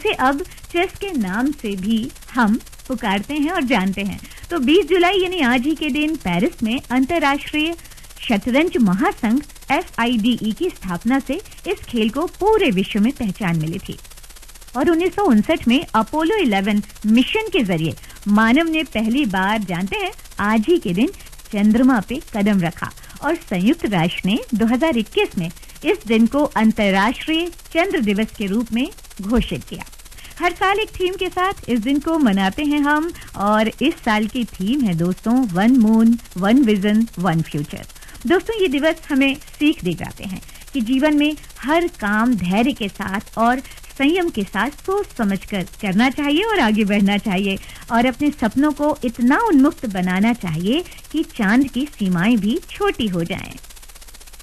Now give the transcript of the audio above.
जिसे अब चेस के नाम से भी हम पुकारते हैं और जानते हैं। तो 20 जुलाई यानी आज ही के दिन पेरिस में अंतर्राष्ट्रीय शतरंज महासंघ FIDE की स्थापना से इस खेल को पूरे विश्व में पहचान मिली थी। और 1959 में अपोलो 11 मिशन के जरिए मानव ने पहली बार, जानते हैं, आज ही के दिन चंद्रमा पे कदम रखा और संयुक्त राष्ट्र ने 2021 में इस दिन को अंतर्राष्ट्रीय चंद्र दिवस के रूप में घोषित किया। हर साल एक थीम के साथ इस दिन को मनाते हैं हम, और इस साल की थीम है दोस्तों, one moon, one vision, one future. दोस्तों, ये दिवस हमें सीख दे जाते हैं कि जीवन में हर काम धैर्य के साथ और संयम के साथ सोच समझकर करना चाहिए और आगे बढ़ना चाहिए, और अपने सपनों को इतना उन्मुक्त बनाना चाहिए कि चांद की सीमाएं भी छोटी हो जाएं।